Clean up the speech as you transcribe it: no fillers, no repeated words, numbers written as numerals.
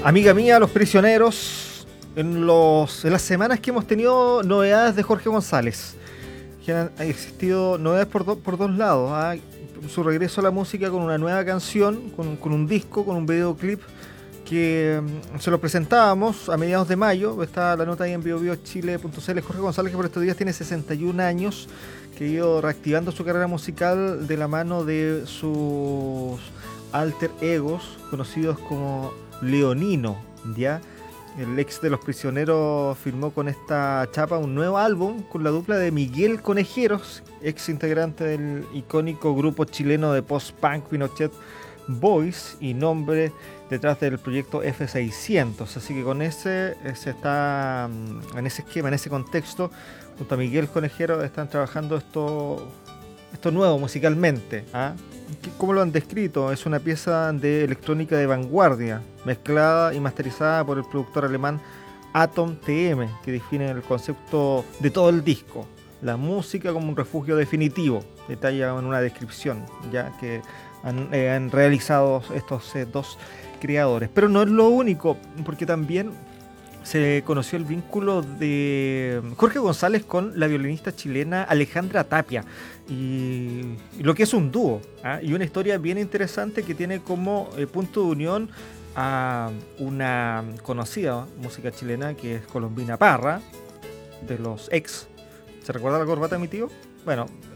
Amiga mía, Los Prisioneros, en las semanas que hemos tenido novedades de Jorge González, que han existido novedades por dos lados. Su regreso a la música con una nueva canción, con un disco, con un videoclip que se lo presentábamos a mediados de mayo. Está la nota ahí en biobiochile.cl. Jorge González, que por estos días tiene 61 años, que ha ido reactivando su carrera musical de la mano de sus alter egos, conocidos como Leonino, ¿ya? El ex de Los Prisioneros firmó con esta chapa un nuevo álbum con la dupla de Miguel Conejeros, ex integrante del icónico grupo chileno de post-punk Pinochet Boys y nombre detrás del proyecto F600. Así que con ese se está en ese esquema, en ese contexto, junto a Miguel Conejero están trabajando esto nuevo musicalmente. ¿Cómo lo han descrito? Es una pieza de electrónica de vanguardia, mezclada y masterizada por el productor alemán Atom TM, que define el concepto de todo el disco. La música como un refugio definitivo, detalla en una descripción ya que han realizado estos dos creadores. Pero no es lo único, porque también se conoció el vínculo de Jorge González con la violinista chilena Alejandra Tapia y lo que es un dúo, y una historia bien interesante que tiene como punto de unión a una conocida música chilena que es Colombina Parra, de los ex. ¿Se recuerda la corbata de mi tío? Bueno,